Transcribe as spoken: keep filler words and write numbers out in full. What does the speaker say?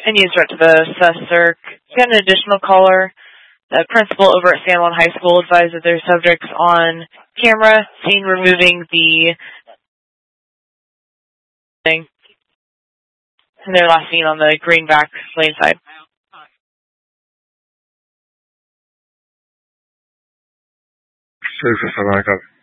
And you direct to the SESCIRC. You got an additional caller. The principal over at San Juan High School advised that their subjects on camera seen removing the thing. And they're last seen on the greenback lane side. six seven, I copy.